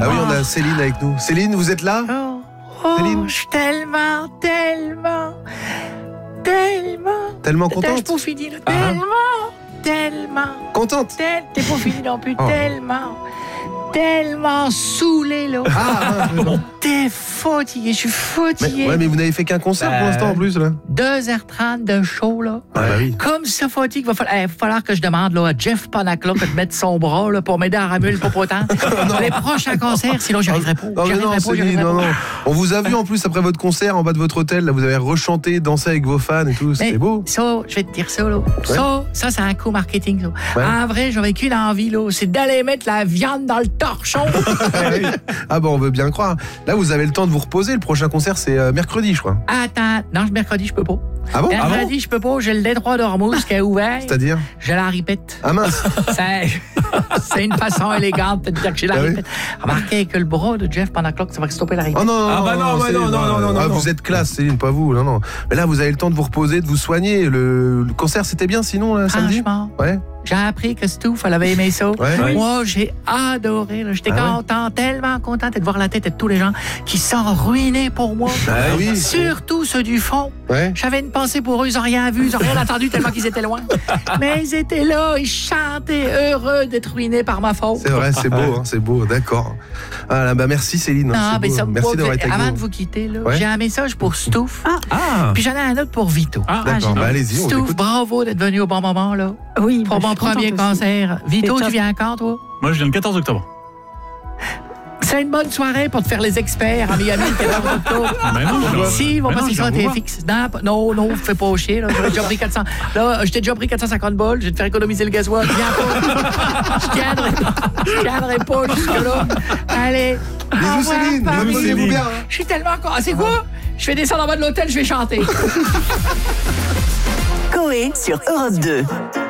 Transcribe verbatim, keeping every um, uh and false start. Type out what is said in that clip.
Ah oui, on a Céline avec nous. Céline, vous êtes là? Oh, oh Céline. je suis tellement, tellement, tellement... Tellement contente? Je pas fini, là. Ah. Tellement, tellement... Contente? Tel... T'es pas fini non plus. Oh. Tellement, tellement saoulé, là. Ah, bon. T'es fatigué, je suis fatigué. Mais, ouais, mais vous n'avez fait qu'un concert Euh... pour l'instant en plus, là. deux heures trente de show, là. Ah, bah oui. Comme ça fatigue, il va falloir, eh, va falloir que je demande là, à Jeff Panaclock de mettre son bras là, pour m'aider à ramuer le popotin. Les prochains concerts, sinon j'y arriverai pas. Non, J'y mais non, arriverai pas, j'y Céline, arriverai non, pas. non. On vous a vu en plus après votre concert en bas de votre hôtel. Là, vous avez rechanté, dansé avec vos fans et tout. C'était Mais beau. Ça, je vais te dire ça, là. Ça, ça, c'est un coup marketing, ça. Ouais. En vrai, j'avais qu'une envie, là. C'est d'aller mettre la viande dans le torchon. Ah bon, on veut bien croire. Là, vous avez le temps de vous reposer. Le prochain concert, c'est euh, mercredi, je crois. Attends, non, mercredi, je peux pas. Ah bon? Ah Mercredi, bon je peux pas. J'ai le détroit d'Ormuz qui est ouvert. C'est-à-dire? Je la répète. Ah mince. C'est, c'est une façon élégante de dire que j'ai la Ah oui? répète. Remarquez que le bras de Jeff Panaclock, ça va stopper la répète. Oh non, non, Ah bah non, ouais, Céline, non, non, non, non, ah, non. vous êtes classe, Céline, pas vous. Non, non. Mais là, vous avez le temps de vous reposer, de vous soigner. Le, le concert, c'était bien sinon, là, samedi? Franchement, Ouais. j'ai appris que Stouff, elle avait aimé ça. Ouais. Moi, j'ai adoré. là. J'étais Ah content, tellement contente de voir la tête de tous les gens qui sont ruinés pour moi. Ah oui. Surtout ceux du fond. Ouais. J'avais une pensée pour eux, ils n'ont rien vu, ils n'ont rien entendu tellement qu'ils étaient loin. Mais ils étaient là, ils chantaient heureux d'être ruinés par ma faute. C'est vrai, c'est beau, hein, c'est beau, d'accord. Ah là, bah merci Céline. hein, Non, c'est mais beau. ça me Merci voit, d'avoir été avec avant nous. de vous quitter, là, Ouais. j'ai un message pour Stouff. Ah. Puis j'en ai un autre pour Vito. Ah, D'accord, génial. bah allez-y, on Stouff, t'écoute. bravo d'être venu au bon moment, là. Oui, Pour bah, mon je suis premier contente aussi. concert. Vito, C'est tu top. viens quand, toi? Moi, je viens le quatorze octobre. C'est une bonne soirée pour te faire les experts à Miami le quatorze octobre. Mais non, je dois- Si, ils vont mais non, passer je ça à dois T vous F X. Non, pas- non, non, fais pas chier. Là, j'aurais déjà pris quatre cents. Là, je t'ai déjà pris quatre cent cinquante balles. Je vais te faire économiser le gasoil. Viens pas. Je tiendrai, je tiendrai pas jusque-là. Allez. au Bisous revoir, Céline, famille. amusez-vous Céline. bien. hein. Je suis tellement content. C'est quoi? Je vais descendre en bas de l'hôtel, je vais chanter. Coé sur Europe deux.